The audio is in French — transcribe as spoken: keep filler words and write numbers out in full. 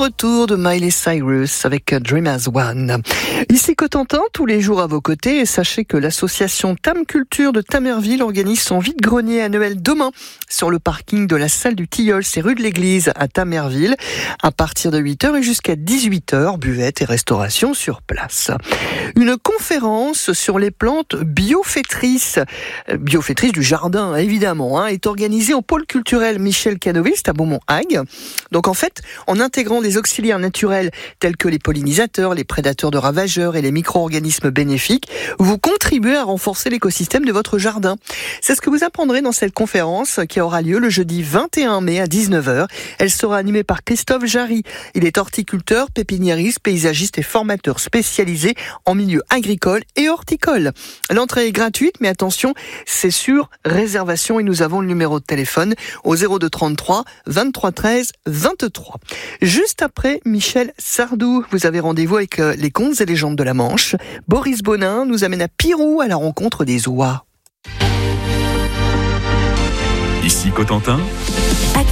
retour de Miley Cyrus avec Dream as One. Ici Cotentin, tous les jours à vos côtés, et sachez que l'association Tam Culture de Tamerville organise son vide-grenier annuel demain sur le parking de la salle du Tilleul, c'est rue de l'Église à Tamerville, à partir de huit heures et jusqu'à dix-huit heures, buvette et restauration sur place. Une conférence sur les plantes biofaitrices, biofaitrices du jardin évidemment, hein, est organisée au pôle culturel Michel Canovis à Beaumont-Hague. Donc en fait, en intégrant des auxiliaires naturels tels que les pollinisateurs, les prédateurs de ravageurs et les micro-organismes bénéfiques, vous contribuez à renforcer l'écosystème de votre jardin. C'est ce que vous apprendrez dans cette conférence qui aura lieu le jeudi vingt et un mai à dix-neuf heures. Elle sera animée par Christophe Jarry. Il est horticulteur, pépiniériste, paysagiste et formateur spécialisé en milieu agricole et horticole. L'entrée est gratuite, mais attention, c'est sur réservation et nous avons le numéro de téléphone au zéro deux trente-trois vingt-trois treize vingt-trois. Juste après Michel Sardou, vous avez rendez-vous avec les contes et légendes de la Manche. Boris Bonin nous amène à Pirou à la rencontre des oies. Ici Cotentin.